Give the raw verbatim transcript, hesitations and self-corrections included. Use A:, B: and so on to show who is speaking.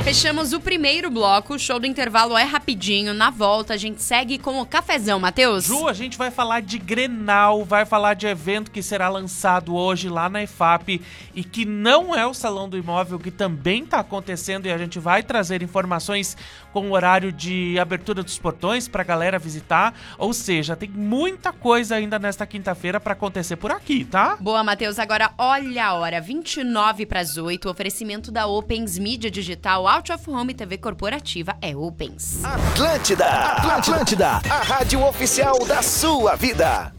A: Fechamos o primeiro bloco, o show do intervalo é rapidinho. Na volta a gente segue com o cafezão, Matheus.
B: Ju, a gente vai falar de Grenal, vai falar de evento que será lançado hoje lá na E F A P e que não é o Salão do Imóvel, que também está acontecendo, e a gente vai trazer informações com o horário de abertura dos portões para a galera visitar. Ou seja, tem muita coisa ainda nesta quinta-feira para acontecer por aqui, tá?
A: Boa, Matheus. Agora olha a hora, vinte e nove para as oito, oferecimento da Opens Mídia Digital, Out of Home e T V Corporativa é Opens.
C: Atlântida, Atlântida, a rádio oficial da sua vida.